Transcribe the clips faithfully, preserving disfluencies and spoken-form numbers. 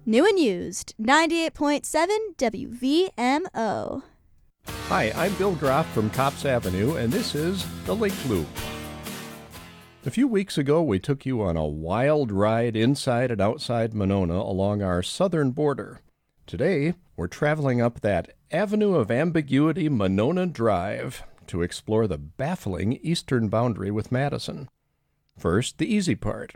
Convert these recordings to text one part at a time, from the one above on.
New and used, ninety-eight point seven W V M O. Hi, I'm Bill Groff from Copps Avenue, and this is The Lake Loop. A few weeks ago, we took you on a wild ride inside and outside Monona along our southern border. Today, we're traveling up that Avenue of Ambiguity, Monona Drive, to explore the baffling eastern boundary with Madison. First, the easy part.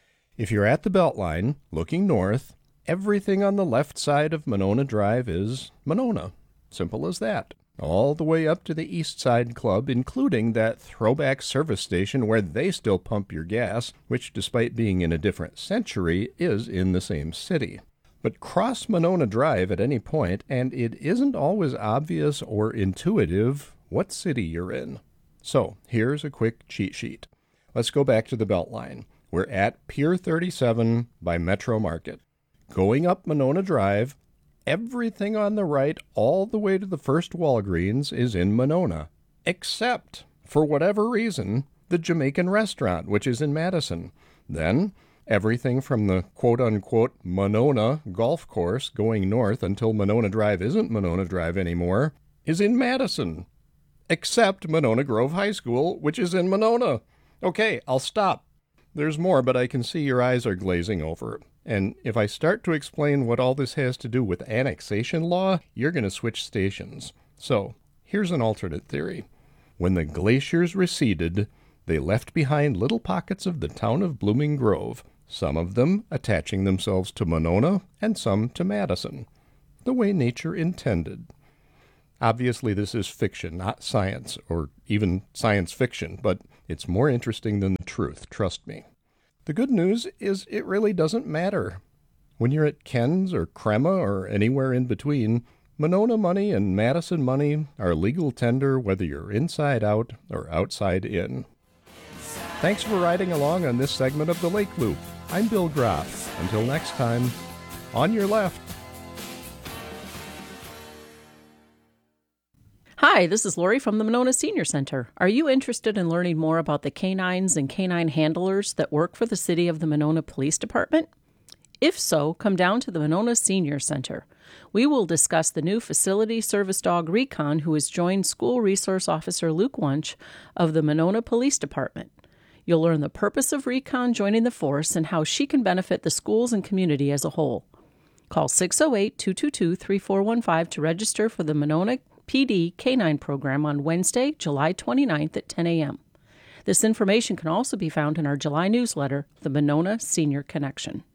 If you're at the Beltline, looking north, everything on the left side of Monona Drive is Monona. Simple as that. All the way up to the East Side Club, including that throwback service station where they still pump your gas, which, despite being in a different century, is in the same city. But cross Monona Drive at any point, and it isn't always obvious or intuitive what city you're in. So, here's a quick cheat sheet. Let's go back to the Beltline. We're at Pier thirty-seven by Metro Market. Going up Monona Drive, everything on the right all the way to the first Walgreens is in Monona, except, for whatever reason, the Jamaican restaurant, which is in Madison. Then, everything from the quote-unquote Monona golf course going north until Monona Drive isn't Monona Drive anymore, is in Madison, except Monona Grove High School, which is in Monona. Okay, I'll stop. There's more, but I can see your eyes are glazing over. And if I start to explain what all this has to do with annexation law, you're going to switch stations. So, here's an alternate theory. When the glaciers receded, they left behind little pockets of the town of Blooming Grove, some of them attaching themselves to Monona and some to Madison, the way nature intended. Obviously, this is fiction, not science, or even science fiction, but it's more interesting than the truth, trust me. The good news is it really doesn't matter. When you're at Ken's or Crema or anywhere in between, Monona money and Madison money are legal tender whether you're inside out or outside in. Thanks for riding along on this segment of the Lake Loop. I'm Bill Groff. Until next time, on your left. Hi, this is Lori from the Monona Senior Center. Are you interested in learning more about the canines and canine handlers that work for the City of the Monona Police Department? If so, come down to the Monona Senior Center. We will discuss the new facility service dog Recon, who has joined School Resource Officer Luke Wunsch of the Monona Police Department. You'll learn the purpose of Recon joining the force and how she can benefit the schools and community as a whole. Call six oh eight, two two two, three four one five to register for the Monona P D Canine program on Wednesday, July twenty-ninth at ten a.m. This information can also be found in our July newsletter, The Monona Senior Connection.